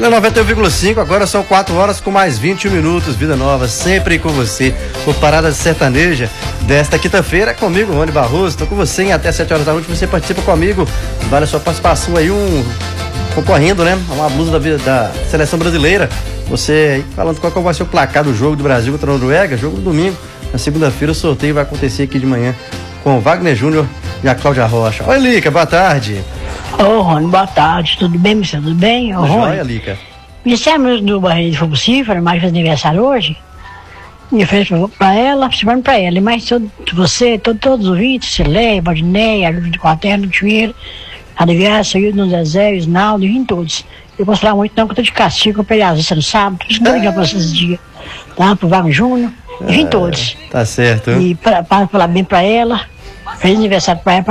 na 91,5, agora são 4 horas com mais 21 minutos. Vida Nova, sempre com você. O Parada Sertaneja desta quinta-feira, comigo, Rony Barroso. Estou com você em até 7 horas da noite. Você participa comigo. Vale a sua participação aí, concorrendo, né? A uma blusa da seleção brasileira. Você aí falando qual vai ser o placar do jogo do Brasil contra a Noruega, jogo do domingo. Na segunda-feira o sorteio vai acontecer aqui de manhã com o Wagner Júnior e a Cláudia Rocha. Oi, Lica, boa tarde. Ô, Rony, boa tarde, tudo bem, você? Tudo bem? Ô, Rony, joia, Lica. Ministério do Barreiro foi possível, mais fez aniversário hoje, e fez pra ela, participando pra ela, mas você, todos os ouvintes, Cileia, Valdinei, Ajuda de Quaterno, Tchueiro, aniversário, no Zezé, Isnaldo, e todos. Eu posso falar muito não, que eu tô de castigo com o Periazista no sábado, por isso que eu vou ligar pra vocês esse dia, tá? Pro Wagner Júnior, e todos. Tá certo. E para falar bem pra ela, feliz aniversário pra ela.